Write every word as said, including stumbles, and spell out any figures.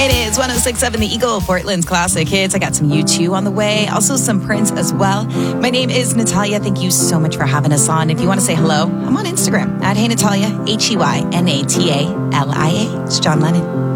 It is one oh six point seven The Eagle, Portland's classic hits. I got some U two on the way, also some Prince as well. My name is Natalia. Thank you so much for having us on. If you want to say hello, I'm on Instagram at Hey Natalia, H E Y N A T A L I A. It's John Lennon.